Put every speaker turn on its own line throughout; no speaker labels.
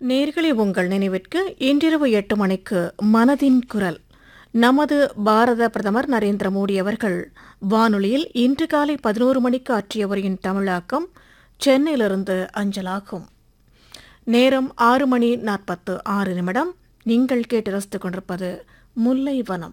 நேர்களே, உங்கள் நினைவிற்கு இன்றிரவு 8 மணிக்கு மனதின் குரல். நமது பாரத பிரதமர் நரேந்திர மோடி அவர்கள் வானொலியில் இன்று காலை 11 மணிக்கு ஆற்றிய உரையின் தமிழாக்கம் சென்னையிலிருந்து அஞ்சலாகும். நேரம் 6 மணி 46 நிமிடம். நீங்கள் கேட்டு ரசித்துக் கொண்டிருப்பது முல்லை வனம்.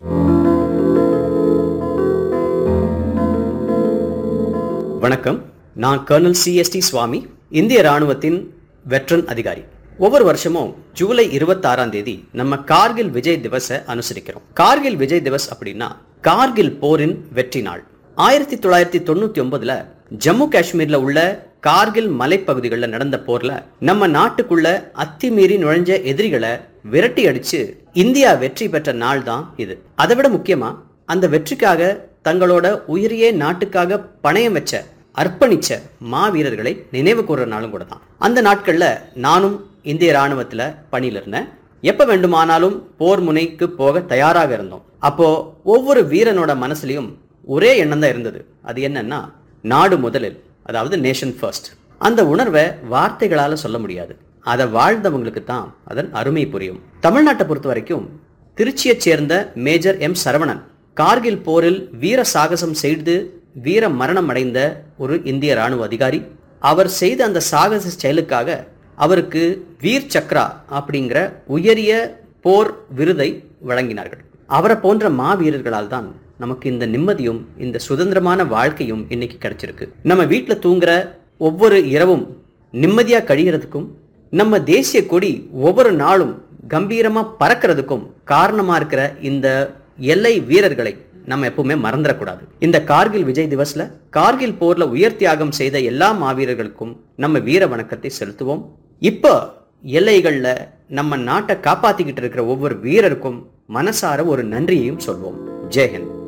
வணக்கம். நான் கர்னல் CST சுவாமி, இந்திய ராணுவத்தின் வெட்ரன் அதிகாரி. ஒவ்வொரு வருஷமும் ஜூலை 26ஆம் தேதி நம்ம கார்கில் விஜய் திவஸ அனுசரிக்கிறோம். கார்கில் விஜய் திவஸ் அப்படின்னா கார்கில் போரின் வெற்றி நாள். 1999ல ஜம்மு காஷ்மீர்ல உள்ள கார்கில் மலைப்பகுதிகளில் நடந்த போர்ல நம்ம நாட்டுக்குள்ள அத்துமீறி நுழைஞ்ச எதிரிகளை விரட்டி அடிச்சு இந்தியா வெற்றி பெற்ற நாள் தான் இது. அதை விட முக்கியமா அந்த வெற்றிக்காக தங்களோட உயிரையே நாட்டுக்காக பணயம் வச்ச அர்ப்பணிச்ச மாவீரர்களை நினைவு கூறுற நாளும் கூட தான். அந்த நாட்கள்ல நானும் இந்திய ராணுவத்துல பணியில இருந்தேன். எப்ப வேண்டுமானாலும் போர் முனைக்கு போக தயாராக இருந்தோம். அப்போ ஒவ்வொரு வீரனோட மனசுலயும் ஒரே எண்ணம் தான் இருந்தது. அது என்னன்னா, நாடு முதலில், அதாவது நேஷன் ஃபர்ஸ்ட். அந்த உணர்வை வார்த்தைகளால சொல்ல முடியாது. அதை வாழ்ந்தவங்களுக்கு தான் அதன் அருமை புரியும். தமிழ்நாட்டை பொறுத்த வரைக்கும் திருச்சியை சேர்ந்த மேஜர் M. சரவணன் கார்கில் போரில் வீர சாகசம் செய்து வீர மரணம் அடைந்த ஒரு இந்திய ராணுவ அதிகாரி. அவர் செய்த அந்த சாகச செயலுக்காக அவருக்கு வீர் சக்ரா அப்படிங்கிற உயரிய போர் விருதை வழங்கினார்கள். அவரை போன்ற மாவீரர்களால் தான் நமக்கு இந்த நிம்மதியும் இந்த சுதந்திரமான வாழ்க்கையும் இன்னைக்கு கிடைச்சிருக்கு. நம்ம வீட்டில் தூங்குற ஒவ்வொரு இரவும் நிம்மதியா கழிகிறதுக்கும், நம்ம தேசிய கொடி ஒவ்வொரு நாளும் கம்பீரமா பறக்கிறதுக்கும் காரணமா இருக்கிற இந்த எல்லை வீரர்களை நம்ம எப்பவுமே மறந்துடக்கூடாது. இந்த கார்கில் விஜய் திவஸ்ல கார்கில் போர்ல உயிர் தியாகம் செய்த எல்லா மாவீரர்களுக்கும் நம்ம வீர வணக்கத்தை செலுத்துவோம். இப்போ எல்லைகள்ல நம்ம நாட்டை காப்பாத்திக்கிட்டு இருக்கிற ஒவ்வொரு வீரருக்கும் மனசார ஒரு நன்றியையும் சொல்வோம். ஜெய் ஹிந்த்.